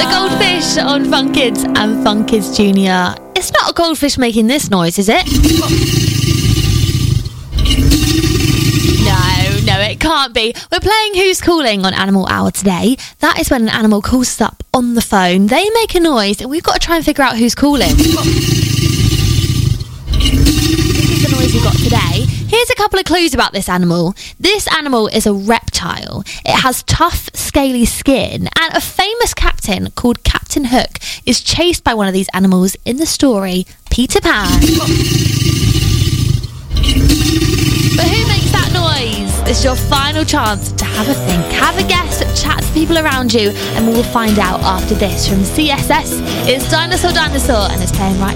The Goldfish on Fun Kids and Fun Kids Junior. It's not a goldfish making this noise, is it? No, it can't be. We're playing Who's Calling on Animal Hour today. That is when an animal calls us up on the phone. They make a noise and we've got to try and figure out who's calling. This is the noise we've got today. Here's a couple of clues about this animal. This animal is a reptile. It has tough, scaly skin, and a famous captain called Captain Hook is chased by one of these animals in the story Peter Pan. But who makes that noise? This is your final chance to have a think, have a guess, chat to people around you, and we'll find out after this from CSS. It's Dinosaur Dinosaur, and it's playing right